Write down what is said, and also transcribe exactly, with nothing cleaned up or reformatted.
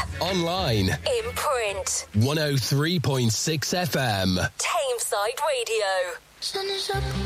Online. In print. one oh three point six F M. Tameside Radio. Sun is up.